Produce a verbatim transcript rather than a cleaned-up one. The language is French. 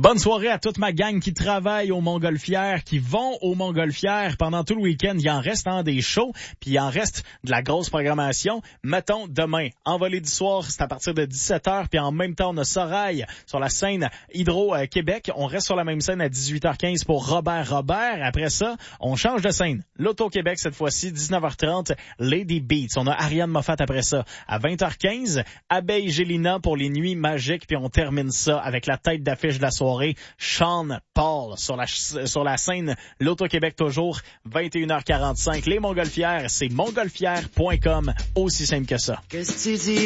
Bonne soirée à toute ma gang qui travaille au Montgolfière, qui vont au Montgolfière pendant tout le week-end. Il en reste hein, des shows, puis il en reste de la grosse programmation. Mettons, demain, Envolée du soir, c'est à partir de dix-sept heures, puis en même temps, on a Sorail sur la scène Hydro-Québec. On reste sur la même scène à dix-huit heures quinze pour Robert Robert. Après ça, on change de scène. L'Auto-Québec, cette fois-ci, dix-neuf heures trente, Lady Beats. On a Ariane Moffat après ça. À vingt heures quinze, Abeille Gélina pour les Nuits Magiques, puis on termine ça avec la tête d'affiche de la soirée, Sean Paul sur la, sur la scène L'Auto-Québec toujours, vingt et une heures quarante-cinq. Les Montgolfières, c'est montgolfières point com, aussi simple que ça. Qu'est-ce que tu dis?